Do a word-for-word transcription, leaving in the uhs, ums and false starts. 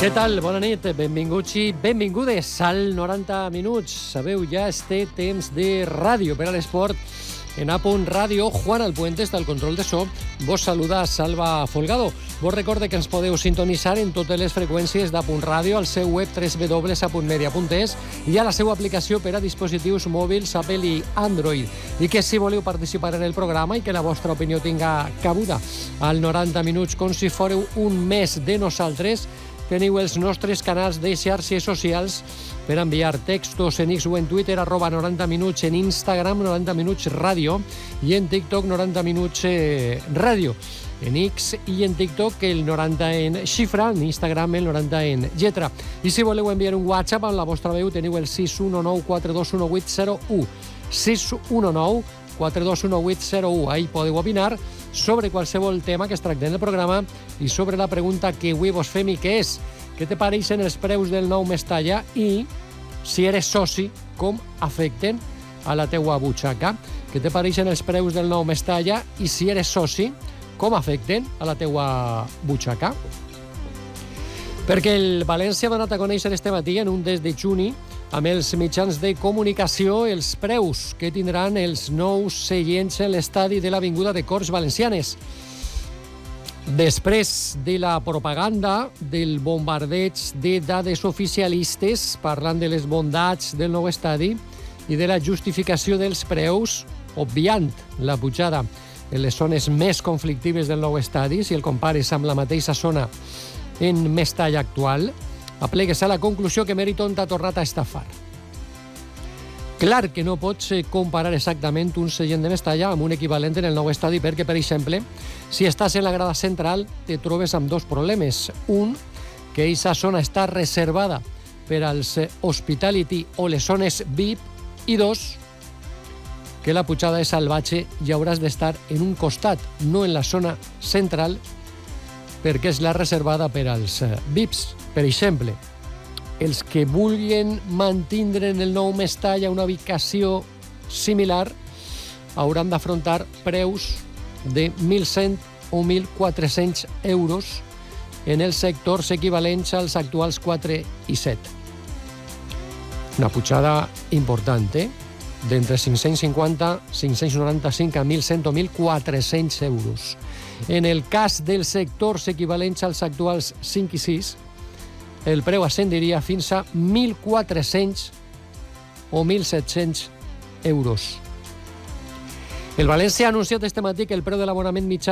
Què tal? Bona nit, benvinguts i benvingudes al noranta minuts. Sabeu, ja este temps de ràdio per a l'esport. En A Punt Ràdio, Juan Alpuentes, del control de so, vos saluda Salva Folgado. Vos recorde que ens podeu sintonitzar en totes les freqüències d'A Punt Ràdio, al seu web w w w punt a punt media punt es i a la seva aplicació per a dispositius mòbils Apple i Android. I que si voleu participar en el programa i que la vostra opinió tinga cabuda al noranta minuts com si fóreu un mes de nosaltres, teniu els nostres canals de xarxes socials per enviar textos en X o en Twitter, arroba noranta minuts, en Instagram noranta minuts ràdio i en TikTok noranta minuts eh, ràdio. En X i en TikTok el noranta en xifra, en Instagram el noranta en lletra. I si voleu enviar un WhatsApp amb la vostra veu teniu el sis u nou quatre dos u vuit zero u. sis u nou quatre dos u vuit zero u. Ahí podeu opinar sobre qualsevol tema que es tracti en el programa i sobre la pregunta que avui vos fem i que és: què te pareixen els preus del nou Mestalla i, si eres soci, com afecten a la teua butxaca? Què te pareixen els preus del nou Mestalla i, si eres soci, com afecten a la teua butxaca? Perquè el València ha donat a conèixer este matí en un des de juny amb els mitjans de comunicació els preus que tindran els nous seients en l'estadi de l'Avinguda de Corts Valencianes. Després de la propaganda, del bombardeig de dades oficialistes parlant de les bondats del nou estadi i de la justificació dels preus, obviant la pujada en les zones més conflictives del nou estadi, si el compares amb la mateixa zona en Mestalla actual, aplegues a la conclusió que Meriton t'ha tornat a estafar. Clar que no pots comparar exactament un seient de Mestalla amb un equivalent en el nou estadi perquè, per exemple, si estàs en la grada central te trobes amb dos problemes. Un, que aquesta zona està reservada per als hospitality o les zones V I P, i dos, que la pujada és salvatge i hauràs d'estar en un costat, no en la zona central, perquè és la reservada per als V I Ps. Per exemple, els que vulguin mantindre en el nou Mestalla una ubicació similar hauran d'afrontar preus de mil cent o mil quatre-cents euros en els sectors equivalents als actuals quatre i set. Una pujada important, eh? D'entre cinc-cents cinquanta, cinc-cents noranta-cinc a mil cent o mil quatre-cents euros. En el cas dels sectors equivalents als actuals cinc i sis, el preu ascendiria fins a mil quatre-cents o mil set-cents euros. El València ha anunciat este matí que el preu de l'abonament mitjà